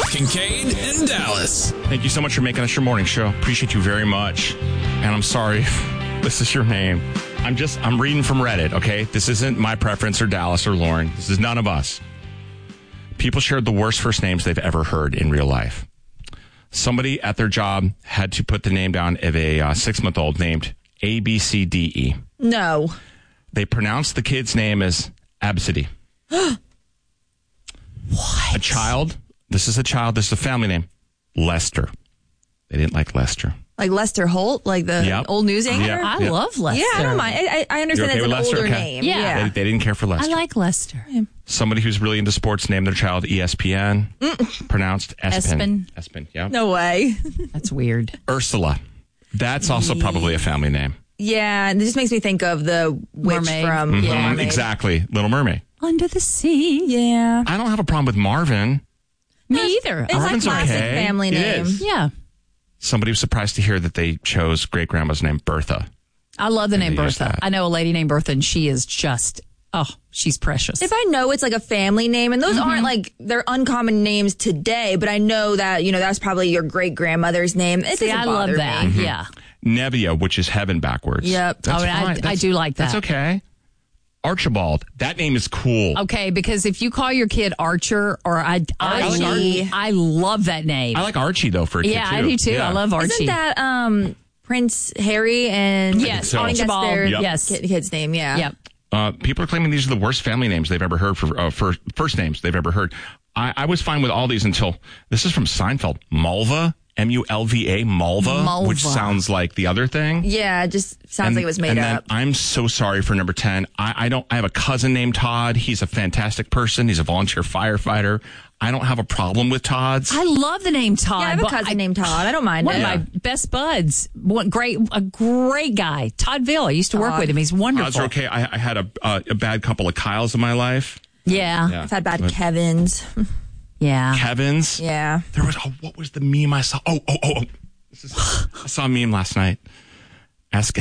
Kincaid and Dallas. Thank you so much for making us your morning show. Appreciate you very much. And I'm sorry this is your name. I'm reading from Reddit, okay? This isn't my preference or Dallas or Lauren. This is none of us. People shared the worst first names they've ever heard in real life. Somebody at their job had to put the name down of a 6-month-old named ABCDE. No. They pronounced the kid's name as Absidy. What? This is a family name, Lester. They didn't like Lester. Like Lester Holt, like the old news anchor? Yep. I love Lester. Yeah, I don't mind. I understand okay it's an Lester? older Okay. name. Yeah. They didn't care for Lester. I like Lester. Somebody who's really into sports named their child ESPN. Pronounced Espen. Espen. Yeah. No way. That's weird. Ursula. That's also probably a family name. Yeah, and it just makes me think of the witch Mermaid. from Yeah. Little Mermaid. Exactly. Little Mermaid. Under the sea. Yeah. I don't have a problem with Marvin. Me either. It's Marvin's like classic okay. family It name. is. Yeah. Somebody was surprised to hear that they chose great-grandma's name, Bertha. I love the name they use Bertha. that. I know a lady named Bertha, and she is just, she's precious. If I know it's like a family name, and those aren't like, they're uncommon names today, but I know that, that's probably your great-grandmother's name. It See, doesn't I love bother that. me. Yeah. Nevia, which is heaven backwards. Yep. That's fine. I do like that. That's okay. Archibald. That name is cool. Okay, because if you call your kid Archer or like Archie. I love that name. I like Archie, though, for a kid, yeah, too. I do too. Yeah. I love Archie. Isn't that Prince Harry and Yes, so. I think that's Archibald. their Yes. kid's name, yeah. Yep. People are claiming these are the worst family names they've ever heard for first names they've ever heard. I was fine with all these until this is from Seinfeld. Mulva, Mulva, Mulva. which sounds like the other thing. Yeah, it just sounds like it was made and up. Then I'm so sorry for number 10. I have a cousin named Todd. He's a fantastic person. He's a volunteer firefighter. I don't have a problem with Todds. I love the name Todd. Yeah, I have a but cousin named Todd. I don't mind One it. of my best buds. A great guy. Todd Ville. I used to work with him. He's wonderful. Todds are okay. I had a bad couple of Kyles in my life. Yeah. I've had bad Kevins. Yeah. Kevins. Yeah. There was, what was the meme I saw? I saw a meme last night. Ask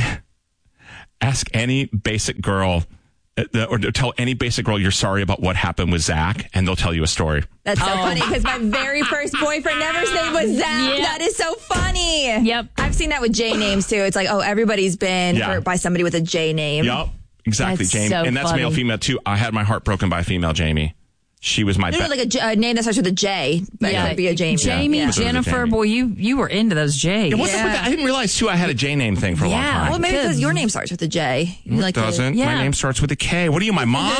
any basic girl, or tell any basic girl you're sorry about what happened with Zach, and they'll tell you a story. That's so funny because my very first boyfriend never stayed with Zach. Yeah. That is so funny. Yep. I've seen that with J names too. It's like, everybody's been hurt by somebody with a J name. Yup, exactly, That's Jamie. so And that's funny. male, female too. I had my heart broken by a female Jamie. She was my No, best. like a name that starts with a J. That could be a Jamie. Jamie, Yeah. Jennifer, boy, you were into those J's. What's up with that? I didn't realize too I had a J name thing for a long time. Well, maybe because your name starts with a J. You It like to- doesn't. yeah. My name starts with a K. What are you, my mom?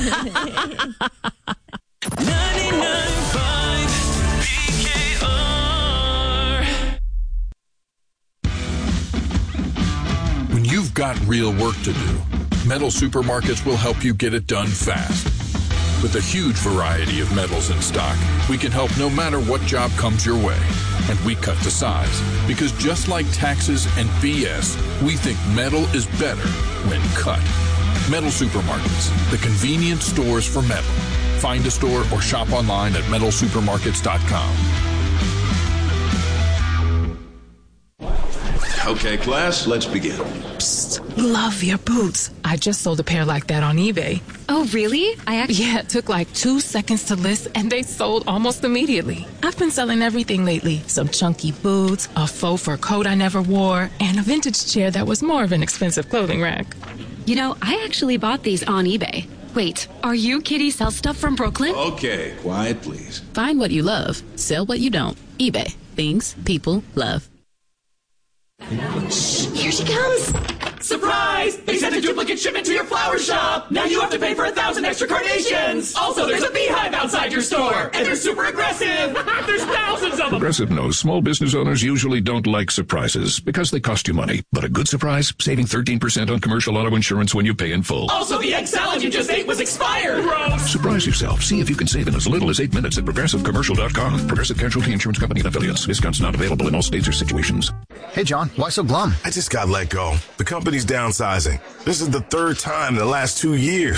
99.5 PKR. When you've got real work to do, Metal Supermarkets will help you get it done fast. With a huge variety of metals in stock, we can help no matter what job comes your way. And we cut to size, because just like taxes and BS, we think metal is better when cut. Metal Supermarkets, the convenient stores for metal. Find a store or shop online at metalsupermarkets.com. Okay, class, let's begin. Love your boots. I just sold a pair like that on eBay. Oh, really? Yeah, it took like 2 seconds to list and they sold almost immediately. I've been selling everything lately. Some chunky boots, a faux fur coat I never wore, and a vintage chair that was more of an expensive clothing rack. You know, I actually bought these on eBay. Wait, are you Kitty Sell Stuff from Brooklyn? Okay, quiet, please. Find what you love. Sell what you don't. eBay. Things people love. Here she comes. Surprise! They sent a duplicate shipment to your flower shop! Now you have to pay for 1,000 extra carnations! Also, there's a beehive outside your store! And they're super aggressive! There's thousands of them! Progressive knows small business owners usually don't like surprises because they cost you money. But a good surprise? Saving 13% on commercial auto insurance when you pay in full. Also, the egg salad you just ate was expired! Gross! Surprise yourself. See if you can save in as little as 8 minutes at ProgressiveCommercial.com. Progressive Casualty Insurance Company and Affiliates. Discounts not available in all states or situations. Hey, John, why so glum? I just got let go. The company's downsizing. This is the third time in the last 2 years.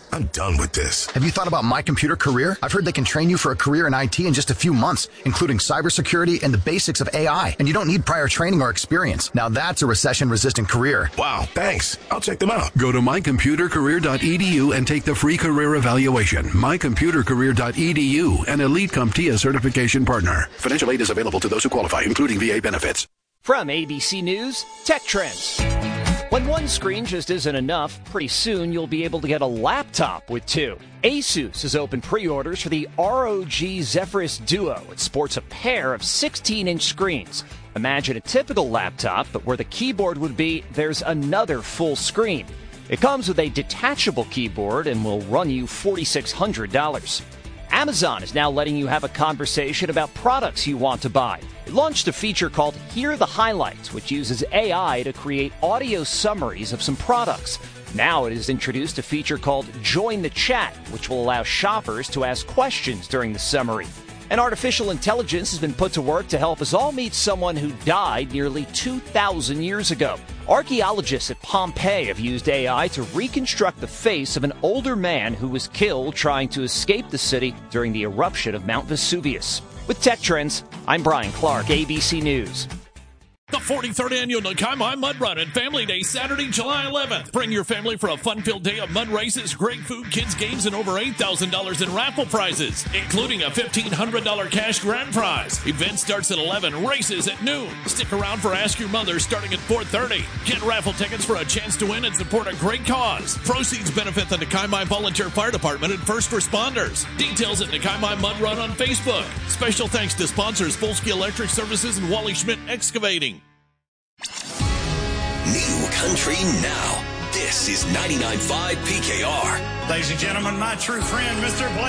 I'm done with this. Have you thought about My Computer Career? I've heard they can train you for a career in IT in just a few months, including cybersecurity and the basics of AI. And you don't need prior training or experience. Now that's a recession-resistant career. Wow, thanks. I'll check them out. Go to mycomputercareer.edu and take the free career evaluation. Mycomputercareer.edu, an Elite CompTIA certification partner. Financial aid is available to those who qualify, including VA benefits. From ABC News, Tech Trends. When one screen just isn't enough, pretty soon you'll be able to get a laptop with two. Asus has opened pre-orders for the ROG Zephyrus Duo. It sports a pair of 16-inch screens. Imagine a typical laptop, but where the keyboard would be, there's another full screen. It comes with a detachable keyboard and will run you $4,600. Amazon is now letting you have a conversation about products you want to buy. It launched a feature called Hear the Highlights, which uses AI to create audio summaries of some products. Now it has introduced a feature called Join the Chat, which will allow shoppers to ask questions during the summary. And artificial intelligence has been put to work to help us all meet someone who died nearly 2,000 years ago. Archaeologists at Pompeii have used AI to reconstruct the face of an older man who was killed trying to escape the city during the eruption of Mount Vesuvius. With Tech Trends, I'm Brian Clark, ABC News. The 43rd Annual Nakai Mai Mud Run and Family Day, Saturday, July 11th. Bring your family for a fun-filled day of mud races, great food, kids' games, and over $8,000 in raffle prizes, including a $1,500 cash grand prize. Event starts at 11, races at noon. Stick around for Ask Your Mother starting at 4:30. Get raffle tickets for a chance to win and support a great cause. Proceeds benefit the Nakai Mai Volunteer Fire Department and first responders. Details at Nakai Mai Mud Run on Facebook. Special thanks to sponsors Fullsky Electric Services and Wally Schmidt Excavating. New country now. This is 99.5 PKR. Ladies and gentlemen, my true friend, Mr. Blake.